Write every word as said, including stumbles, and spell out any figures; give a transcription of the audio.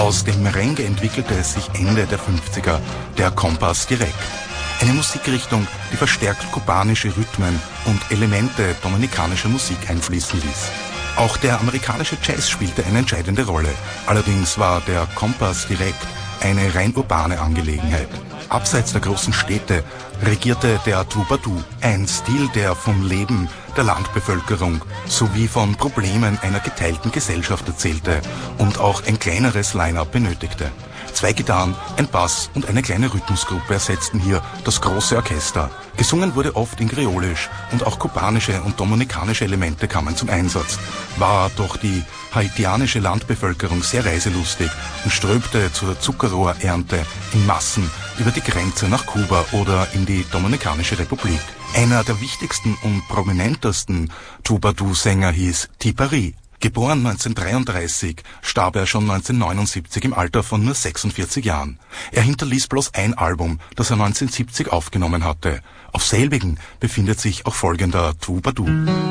Aus dem Merengue entwickelte es sich Ende der fünfziger der Compás Direct. Eine Musikrichtung, die verstärkt kubanische Rhythmen und Elemente dominikanischer Musik einfließen ließ. Auch der amerikanische Jazz spielte eine entscheidende Rolle. Allerdings war der Compás Direct eine rein urbane Angelegenheit. Abseits der großen Städte regierte der Troubadour, ein Stil, der vom Leben der Landbevölkerung sowie von Problemen einer geteilten Gesellschaft erzählte und auch ein kleineres Line-up benötigte. Zwei Gitarren, ein Bass und eine kleine Rhythmusgruppe ersetzten hier das große Orchester. Gesungen wurde oft in Kreolisch und auch kubanische und dominikanische Elemente kamen zum Einsatz. War doch die haitianische Landbevölkerung sehr reiselustig und strömte zur Zuckerrohrernte in Massen über die Grenze nach Kuba oder in die Dominikanische Republik. Einer der wichtigsten und prominentesten Troubadour-Sänger hieß Tipari. Geboren neunzehnhundertdreiunddreißig, starb er schon neunzehnhundertneunundsiebzig im Alter von nur sechsundvierzig Jahren. Er hinterließ bloß ein Album, das er neunzehnhundertsiebzig aufgenommen hatte. Auf selbigen befindet sich auch folgender Troubadour.